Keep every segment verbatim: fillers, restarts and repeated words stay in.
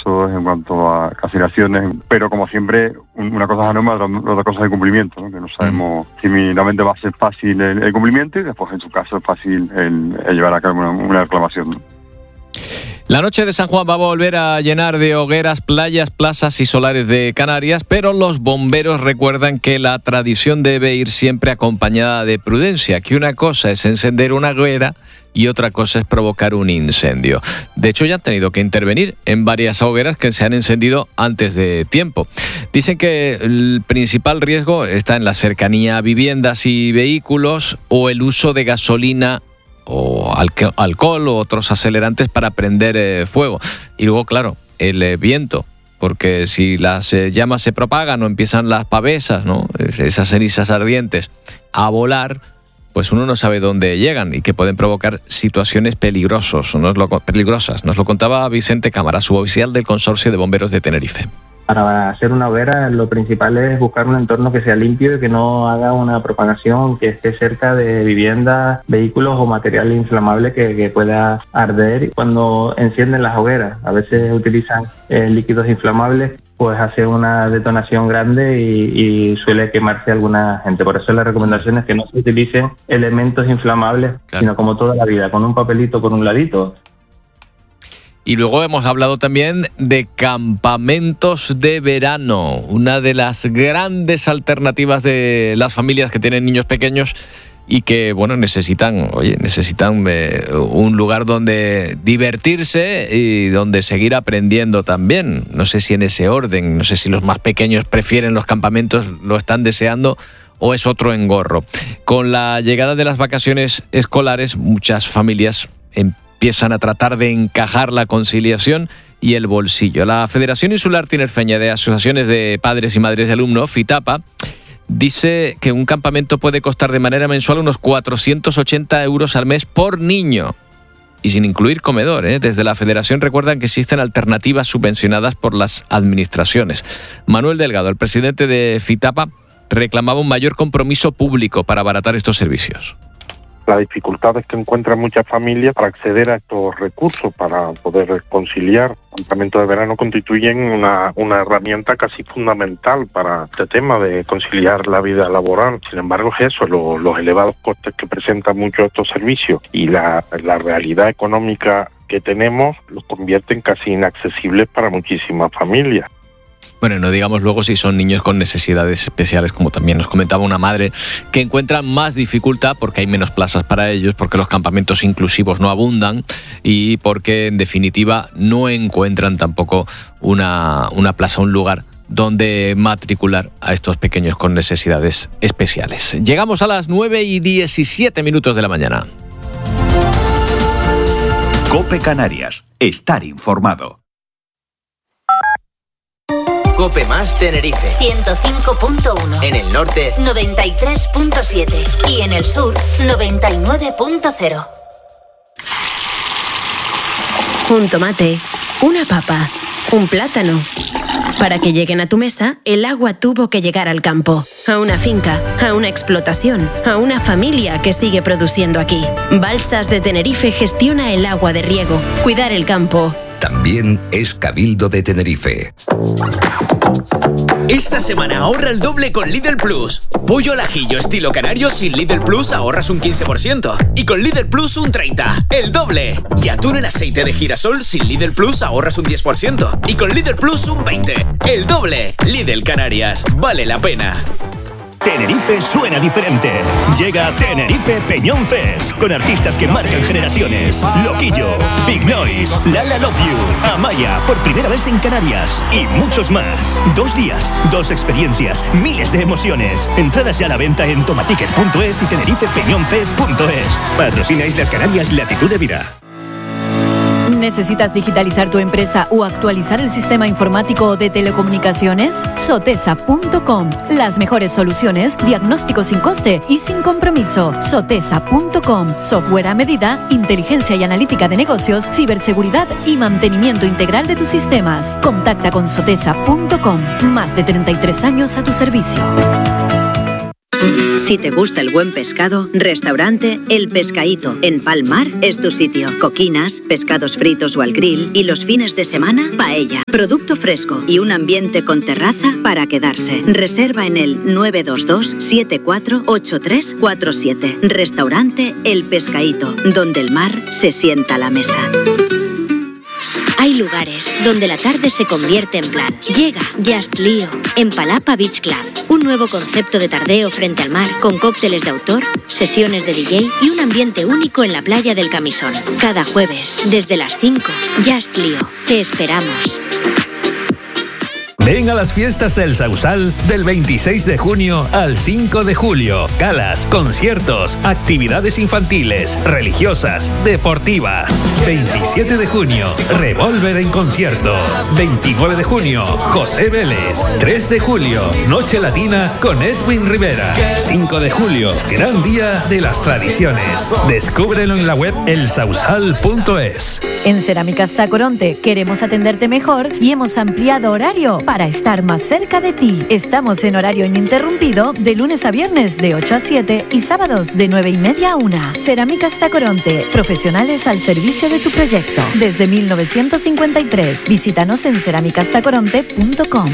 casos, en cuanto a calcinaciones, pero como siempre, una cosa es la norma, otra cosa es el cumplimiento, ¿no? Que no sabemos mm. si mínimamente va a ser fácil el, el cumplimiento y después en su caso es fácil el, el llevar a cabo una, una reclamación, ¿no? La noche de San Juan va a volver a llenar de hogueras playas, plazas y solares de Canarias, pero los bomberos recuerdan que la tradición debe ir siempre acompañada de prudencia, que una cosa es encender una hoguera y otra cosa es provocar un incendio. De hecho, ya han tenido que intervenir en varias hogueras que se han encendido antes de tiempo. Dicen que el principal riesgo está en la cercanía a viviendas y vehículos o el uso de gasolina o alco- alcohol o otros acelerantes para prender eh, fuego. Y luego, claro, el eh, viento, porque si las eh, llamas se propagan o empiezan las pavesas, ¿no? Esas cenizas ardientes, a volar, pues uno no sabe dónde llegan y que pueden provocar situaciones peligrosos, nos lo, peligrosas. Nos lo contaba Vicente Cámara, suboficial del Consorcio de Bomberos de Tenerife. Para hacer una hoguera lo principal es buscar un entorno que sea limpio y que no haga una propagación, que esté cerca de viviendas, vehículos o material inflamable que, que pueda arder cuando encienden las hogueras. A veces utilizan eh, líquidos inflamables, pues hace una detonación grande y, y suele quemarse alguna gente. Por eso la recomendación es que no se utilicen elementos inflamables, claro, sino como toda la vida, con un papelito por un ladito. Y luego hemos hablado también de campamentos de verano, una de las grandes alternativas de las familias que tienen niños pequeños y que, bueno, necesitan, oye, necesitan eh, un lugar donde divertirse y donde seguir aprendiendo también. No sé si en ese orden, no sé si los más pequeños prefieren los campamentos, lo están deseando, o es otro engorro. Con la llegada de las vacaciones escolares, muchas familias empiezan empiezan a tratar de encajar la conciliación y el bolsillo. La Federación Insular Tinerfeña de Asociaciones de Padres y Madres de Alumnos, FITAPA, dice que un campamento puede costar de manera mensual unos cuatrocientos ochenta euros al mes por niño y sin incluir comedor, ¿eh? Desde la Federación recuerdan que existen alternativas subvencionadas por las administraciones. Manuel Delgado, el presidente de FITAPA, reclamaba un mayor compromiso público para abaratar estos servicios. Las dificultades que encuentran muchas familias para acceder a estos recursos, para poder conciliar. El campamento de verano constituyen una, una herramienta casi fundamental para este tema de conciliar la vida laboral. Sin embargo, es eso, lo, los elevados costes que presentan muchos de estos servicios y la, la realidad económica que tenemos los convierten casi inaccesibles para muchísimas familias. Bueno, no digamos luego si son niños con necesidades especiales, como también nos comentaba una madre, que encuentran más dificultad porque hay menos plazas para ellos, porque los campamentos inclusivos no abundan y porque, en definitiva, no encuentran tampoco una, una plaza, un lugar donde matricular a estos pequeños con necesidades especiales. Llegamos a las nueve y diecisiete minutos de la mañana. COPE Canarias. Estar informado. COPE más Tenerife. ciento cinco punto uno. En el norte, noventa y tres punto siete. Y en el sur, noventa y nueve punto cero. Un tomate, una papa, un plátano. Para que lleguen a tu mesa, el agua tuvo que llegar al campo, a una finca, a una explotación, a una familia que sigue produciendo aquí. Balsas de Tenerife gestiona el agua de riego. Cuidar el campo. También es Cabildo de Tenerife. Esta semana ahorra el doble con Lidl Plus. Pollo al ajillo estilo canario sin Lidl Plus ahorras un quince por ciento. Y con Lidl Plus un treinta por ciento. ¡El doble! Y atún en aceite de girasol sin Lidl Plus ahorras un diez por ciento. Y con Lidl Plus un veinte por ciento. ¡El doble! Lidl Canarias. Vale la pena. Tenerife suena diferente. Llega Tenerife Peñón Fest con artistas que marcan generaciones. Loquillo, Big Noise, Lala Love You, Amaya, por primera vez en Canarias y muchos más. Dos días, dos experiencias, miles de emociones. Entradas ya a la venta en tomaticket punto es y tenerife peñón fest punto es. Patrocina Islas Canarias Latitud de Vida. ¿Necesitas digitalizar tu empresa o actualizar el sistema informático de telecomunicaciones? Sotesa punto com. Las mejores soluciones, diagnóstico sin coste y sin compromiso. Sotesa punto com. Software a medida, inteligencia y analítica de negocios, ciberseguridad y mantenimiento integral de tus sistemas. Contacta con Sotesa punto com. Más de treinta y tres años a tu servicio. Si te gusta el buen pescado, restaurante El Pescaíto en Palmar es tu sitio. Coquinas, pescados fritos o al grill y los fines de semana, paella. Producto fresco y un ambiente con terraza para quedarse. Reserva en el nueve dos dos, siete cuatro ocho tres cuatro siete. Restaurante El Pescaíto, donde el mar se sienta a la mesa. Hay lugares donde la tarde se convierte en plan. Llega Just Lío en Palapa Beach Club. Un nuevo concepto de tardeo frente al mar con cócteles de autor, sesiones de D J y un ambiente único en la playa del Camisón. Cada jueves, desde las cinco, Just Lío. Te esperamos. Ven a las fiestas del Sausal del veintiséis de junio al cinco de julio. Galas, conciertos, actividades infantiles, religiosas, deportivas. veintisiete de junio, Revolver en concierto. veintinueve de junio, José Vélez. tres de julio, Noche Latina con Edwin Rivera. cinco de julio, gran día de las tradiciones. Descúbrelo en la web el sausal punto es. En Cerámicas Tacoronte queremos atenderte mejor y hemos ampliado horario para estar más cerca de ti. Estamos en horario ininterrumpido de lunes a viernes de ocho a siete y sábados de nueve y media a una. Cerámicas Tacoronte, profesionales al servicio de tu proyecto. Desde mil novecientos cincuenta y tres, visítanos en cerámicas tacoronte punto com.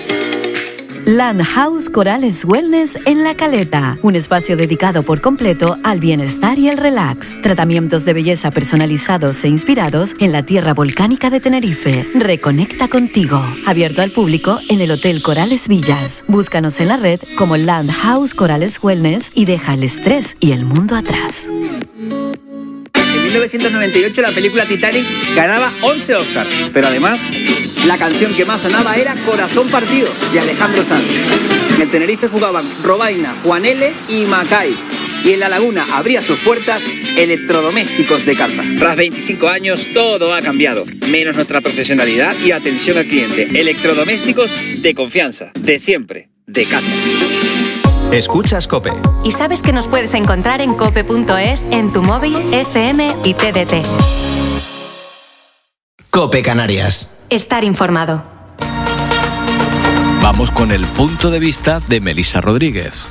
Land House Corales Wellness en La Caleta, un espacio dedicado por completo al bienestar y el relax. Tratamientos de belleza personalizados e inspirados en la tierra volcánica de Tenerife. Reconecta contigo. Abierto al público en el Hotel Corales Villas. Búscanos en la red como Land House Corales Wellness y deja el estrés y el mundo atrás. En mil novecientos noventa y ocho la película Titanic ganaba once Oscars, pero además la canción que más sonaba era Corazón Partido, de Alejandro Sanz. En el Tenerife jugaban Robaina, Juan L. y Macay. Y en La Laguna abría sus puertas Electrodomésticos de Casa. Tras veinticinco años todo ha cambiado, menos nuestra profesionalidad y atención al cliente. Electrodomésticos de confianza, de siempre, de casa. Escuchas COPE. Y sabes que nos puedes encontrar en cope punto es, en tu móvil, F M y T D T. COPE Canarias. Estar informado. Vamos con el punto de vista de Melissa Rodríguez.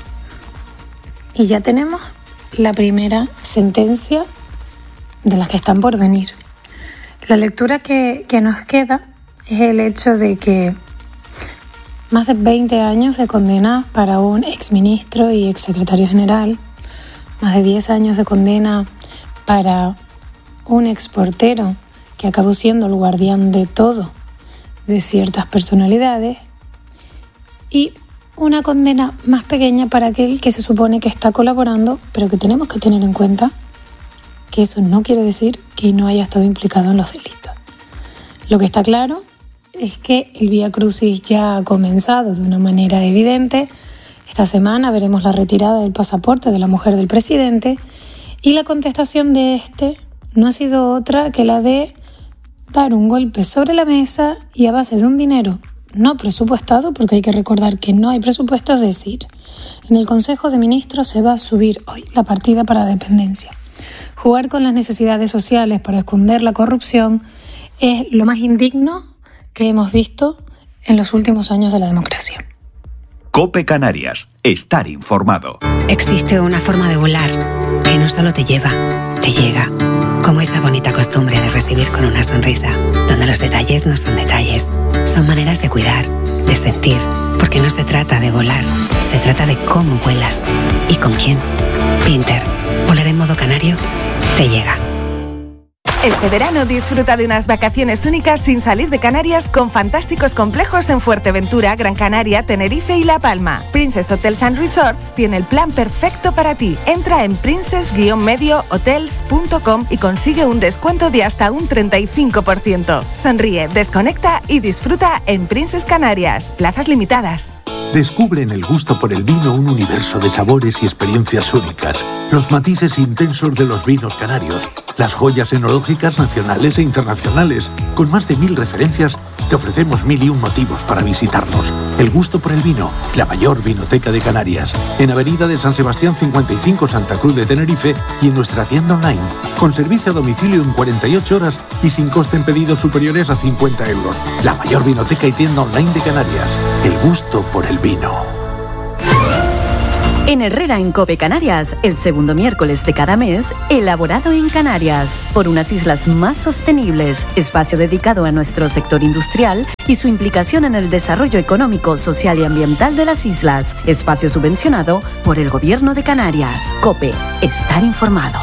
Y ya tenemos la primera sentencia de las que están por venir. La lectura que, que nos queda es el hecho de que más de veinte años de condena para un exministro y exsecretario general, más de diez años de condena para un exportero que acabó siendo el guardián de todo de ciertas personalidades, y una condena más pequeña para aquel que se supone que está colaborando, pero que tenemos que tener en cuenta que eso no quiere decir que no haya estado implicado en los delitos. Lo que está claro es que el Vía Crucis ya ha comenzado de una manera evidente. Esta semana veremos la retirada del pasaporte de la mujer del presidente, y la contestación de este no ha sido otra que la de dar un golpe sobre la mesa y a base de un dinero no presupuestado, porque hay que recordar que no hay presupuesto, es decir, en el Consejo de Ministros se va a subir hoy la partida para dependencia. Jugar con las necesidades sociales para esconder la corrupción es lo más indigno que hemos visto en los últimos años de la democracia. COPE Canarias. Estar informado. Existe una forma de volar que no solo te lleva, te llega. Como esa bonita costumbre de recibir con una sonrisa, donde los detalles no son detalles, son maneras de cuidar, de sentir, porque no se trata de volar, se trata de cómo vuelas y con quién. Pinter, volar en modo canario, te llega. Este verano disfruta de unas vacaciones únicas sin salir de Canarias con fantásticos complejos en Fuerteventura, Gran Canaria, Tenerife y La Palma. Princess Hotels and Resorts tiene el plan perfecto para ti. Entra en princess guion medio hotels punto com y consigue un descuento de hasta un treinta y cinco por ciento. Sonríe, desconecta y disfruta en Princess Canarias. Plazas limitadas. Descubre en el gusto por el vino un universo de sabores y experiencias únicas. Los matices intensos de los vinos canarios, las joyas enológicas nacionales e internacionales. Con más de mil referencias, te ofrecemos mil y un motivos para visitarnos. El gusto por el vino, la mayor vinoteca de Canarias. En Avenida de San Sebastián cincuenta y cinco, Santa Cruz de Tenerife, y en nuestra tienda online, con servicio a domicilio en cuarenta y ocho horas y sin coste en pedidos superiores a cincuenta euros. La mayor vinoteca y tienda online de Canarias. El gusto por el vino. En Herrera en Cope Canarias, el segundo miércoles de cada mes, elaborado en Canarias, por unas islas más sostenibles, espacio dedicado a nuestro sector industrial y su implicación en el desarrollo económico, social y ambiental de las islas, espacio subvencionado por el Gobierno de Canarias. Cope, estar informado.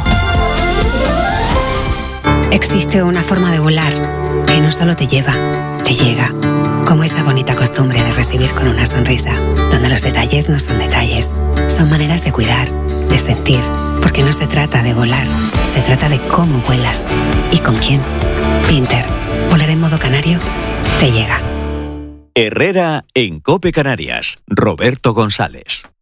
Existe una forma de volar que no solo te lleva, te llega. Como esa bonita costumbre de recibir con una sonrisa, donde los detalles no son detalles, son maneras de cuidar, de sentir, porque no se trata de volar, se trata de cómo vuelas y con quién. Pinter, volar en modo canario, te llega. Herrera en Cope Canarias, Roberto González.